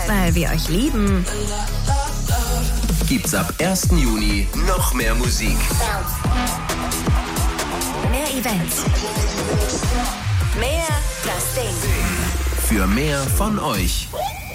weil wir euch lieben, Gibt's ab 1. Juni noch mehr Musik. mehr Events, mehr das Ding. Für mehr von euch.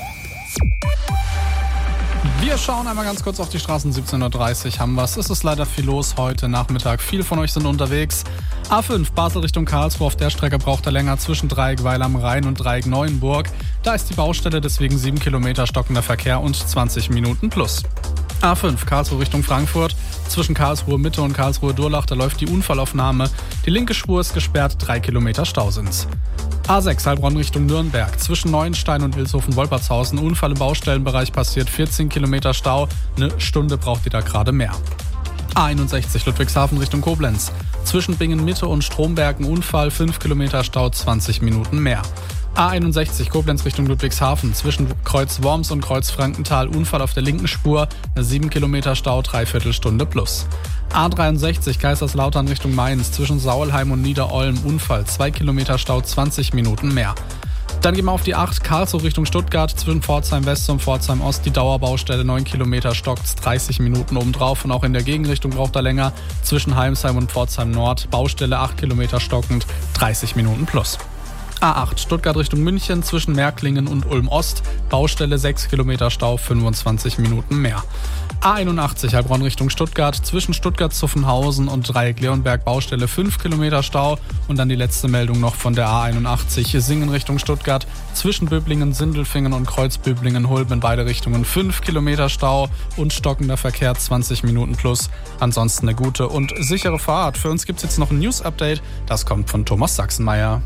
Wir schauen einmal ganz kurz auf die Straßen. 17.30 Uhr haben wir's. Es ist leider viel los heute Nachmittag. Viele von euch sind unterwegs. A5 Basel Richtung Karlsruhe. Auf der Strecke braucht er länger zwischen Dreieck Weil am Rhein und Dreieck Neuenburg. Da ist die Baustelle, deswegen 7 Kilometer stockender Verkehr und 20 Minuten plus. A5 Karlsruhe Richtung Frankfurt. Zwischen Karlsruhe Mitte und Karlsruhe Durlach, da läuft die Unfallaufnahme. Die linke Spur ist gesperrt, 3 Kilometer Stau sind's. A6 Heilbronn Richtung Nürnberg. Zwischen Neuenstein und Vilshofen-Wolpertshausen. Unfall im Baustellenbereich passiert, 14 Kilometer Stau. Eine Stunde braucht ihr da gerade mehr. A61 Ludwigshafen Richtung Koblenz. Zwischen Bingen Mitte und Stromberg ein Unfall, 5 Kilometer Stau, 20 Minuten mehr. A61 Koblenz Richtung Ludwigshafen. Zwischen Kreuz Worms und Kreuz Frankenthal Unfall auf der linken Spur, 7 Kilometer Stau, 3/4 Stunde plus. A63 Kaiserslautern Richtung Mainz. Zwischen Saulheim und Niederolm Unfall, 2 Kilometer Stau, 20 Minuten mehr. Dann gehen wir auf die 8 Karlsruhe Richtung Stuttgart. Zwischen Pforzheim West und Pforzheim Ost die Dauerbaustelle, 9 Kilometer stockt's, 30 Minuten obendrauf. Und auch in der Gegenrichtung braucht er länger. Zwischen Heimsheim und Pforzheim Nord Baustelle, 8 Kilometer stockend, 30 Minuten plus. A8 Stuttgart Richtung München. Zwischen Märklingen und Ulm Ost Baustelle, 6 Kilometer Stau, 25 Minuten mehr. A81 Heilbronn Richtung Stuttgart. Zwischen Stuttgart-Zuffenhausen und Dreieck Leonberg Baustelle, 5 Kilometer Stau. Und dann die letzte Meldung noch von der A81 Singen Richtung Stuttgart. Zwischen Böblingen, Sindelfingen und Kreuzböblingen-Hulb in beide Richtungen 5 Kilometer Stau und stockender Verkehr, 20 Minuten plus. Ansonsten eine gute und sichere Fahrt. Für uns gibt's jetzt noch ein News-Update. Das kommt von Thomas Sachsenmeier.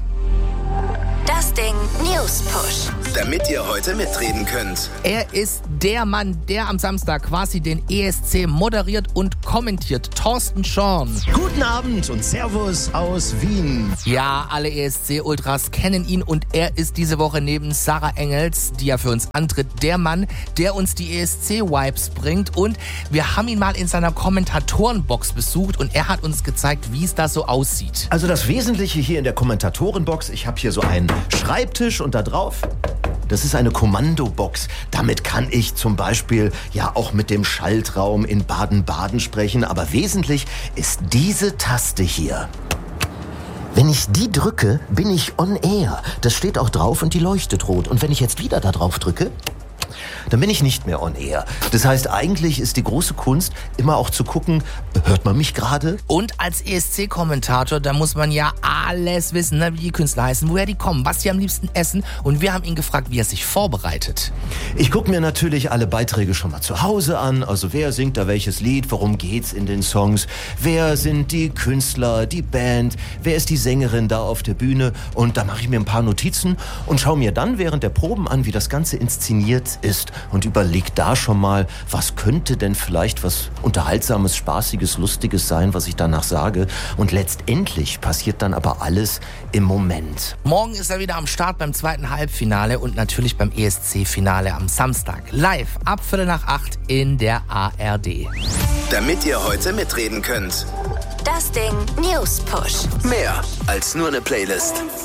Das Ding News Push. Damit ihr heute mitreden könnt. Er ist der Mann, der am Samstag quasi den ESC moderiert und kommentiert. Thorsten Schorn. Guten Abend und Servus aus Wien. Ja, alle ESC-Ultras kennen ihn und er ist diese Woche neben Sarah Engels, die ja für uns antritt, der Mann, der uns die ESC-Vibes bringt. Und wir haben ihn mal in seiner Kommentatorenbox besucht und er hat uns gezeigt, wie es da so aussieht. Also das Wesentliche hier in der Kommentatorenbox, ich habe hier so einen Schreibtisch und da drauf, das ist eine Kommandobox. Damit kann ich zum Beispiel ja auch mit dem Schaltraum in Baden-Baden sprechen. Aber wesentlich ist diese Taste hier. Wenn ich die drücke, bin ich on air. Das steht auch drauf und die leuchtet rot. Und wenn ich jetzt wieder da drauf drücke, dann bin ich nicht mehr on air. Das heißt, eigentlich ist die große Kunst, immer auch zu gucken, hört man mich gerade? Und als ESC-Kommentator, da muss man ja alles wissen, ne? Wie die Künstler heißen, woher die kommen, was sie am liebsten essen. Und wir haben ihn gefragt, wie er sich vorbereitet. Ich gucke mir natürlich alle Beiträge schon mal zu Hause an. Also wer singt da welches Lied, worum geht's in den Songs, wer sind die Künstler, die Band, wer ist die Sängerin da auf der Bühne. Und da mache ich mir ein paar Notizen und schaue mir dann während der Proben an, wie das Ganze inszeniert ist. Und überleg da schon mal, was könnte denn vielleicht was Unterhaltsames, Spaßiges, Lustiges sein, was ich danach sage. Und letztendlich passiert dann aber alles im Moment. Morgen ist er wieder am Start beim zweiten Halbfinale und natürlich beim ESC-Finale am Samstag. Live ab 7:45 in der ARD. Damit ihr heute mitreden könnt. Das Ding News Push. Mehr als nur eine Playlist.